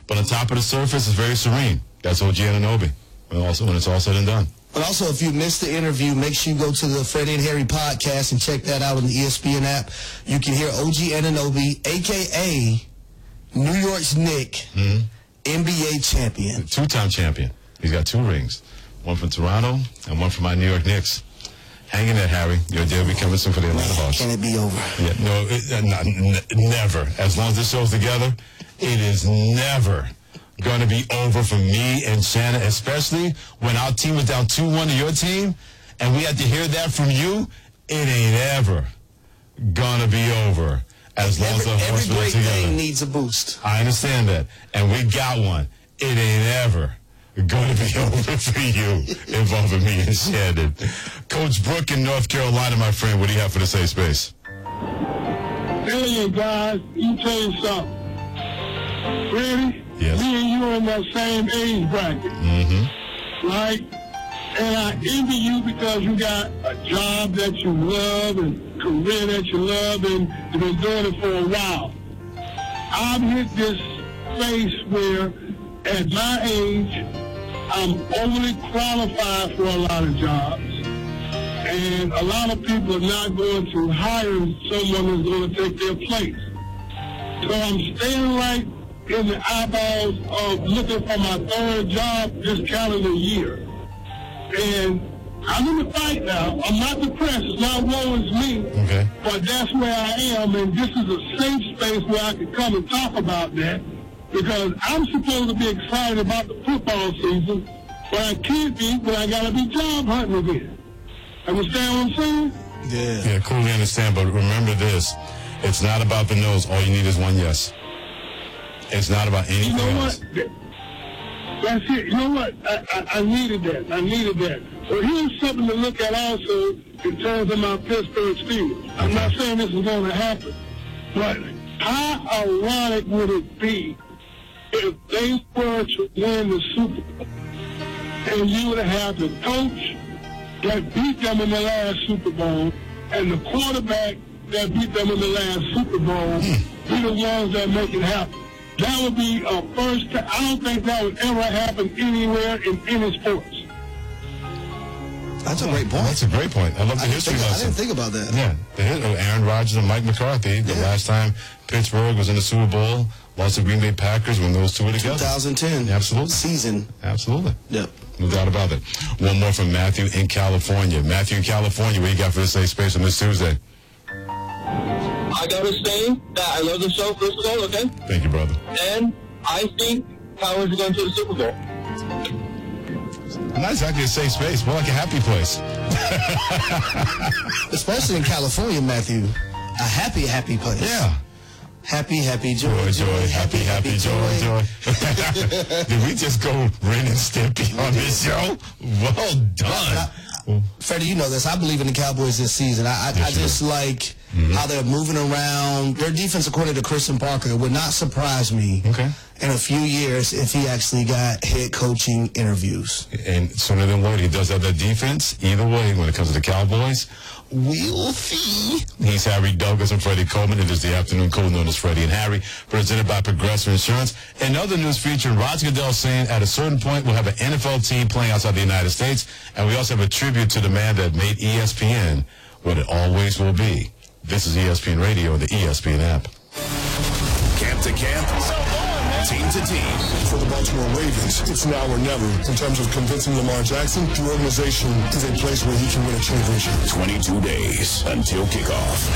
But on top of the surface, it's very serene. That's OG Anunoby. When it's all said and done. But also, if you missed the interview, make sure you go to the Freddie and Harry podcast and check that out on the ESPN app. You can hear OG Anunoby, a.k.a. New York's Knick, NBA champion. Two-time champion. He's got 2 rings. One from Toronto and one from my New York Knicks. Hang in there, Harry. Your day will be coming soon for the Atlanta Hawks. Can it be over? Yeah, no, never. As long as this show's together, it is never going to be over for me and Shannon, especially when our team was down 2-1 to your team, and we had to hear that from you. It ain't ever going to be over as long as the Hawks every are great together. thing needs a boost. I understand that, and we got one. It ain't ever going to be over for you involving me and Shannon. Coach Brook in North Carolina, my friend, what do you have for the safe space? Hey, guys, let me tell you something. Ready? Yes. Me and you are in that same age bracket. Right? And I envy you because you got a job that you love and career that you love, and you've been doing it for a while. I've hit this phase where, at my age, I'm overly qualified for a lot of jobs. And a lot of people are not going to hire someone who's going to take their place. So I'm staying right in the eyeballs of looking for my 3rd job this calendar year. And I'm in the fight now. I'm not depressed. It's not woe is me. Okay. But that's where I am, and this is a safe space where I can come and talk about that, because I'm supposed to be excited about the football season, but I can't be when I got to be job hunting again. Understand what I'm saying? Yeah, coolly understand, but remember this. It's not about the no's. All you need is one yes. It's not about anything else. That's it. You know what? I needed that. Well, here's something to look at also in terms of my Pittsburgh Steelers. I'm not saying this is going to happen, but how ironic would it be if they were to win the Super Bowl and you would have the coach that beat them in the last Super Bowl and the quarterback that beat them in the last Super Bowl be the ones that make it happen? That would be a first time. I don't think that would ever happen anywhere in any sports. That's a great point. That's a great point. I love the history lesson. I didn't think about that. Yeah. Aaron Rodgers and Mike McCarthy, the last time Pittsburgh was in the Super Bowl, lost to Green Bay Packers when those two were together. 2010. Absolutely. Season. Absolutely. Yep. No doubt about it. One more from Matthew in California. Matthew in California, what you got for the safe space on this Tuesday? I gotta say that I love the show, first of all, okay? Thank you, brother. And I think Cowboys are going to the Super Bowl. Not exactly a safe space, more like a happy place. Especially in California, Matthew. A happy place. Yeah. Happy, joy. Happy, joy. Did we just go Ren and Stimpy on this show? Well done. Freddie, you know this. I believe in the Cowboys this season. I just like how they're moving around. Their defense, according to Christian Parker, would not surprise me in a few years if he actually got head coaching interviews. And sooner than later, he does have that defense. Either way, when it comes to the Cowboys, we'll see. He's Harry Douglas and Freddie Coleman. It is the afternoon cool known as Freddie and Harry, presented by Progressive Insurance. Another news featuring Roger Goodell saying at a certain point we'll have an NFL team playing outside the United States. And we also have a tribute to the man that made ESPN what it always will be. This is ESPN Radio and the ESPN app. Camp to camp, team to team. For the Baltimore Ravens, it's now or never. In terms of convincing Lamar Jackson, the organization is a place where he can win a championship. 22 days until kickoff.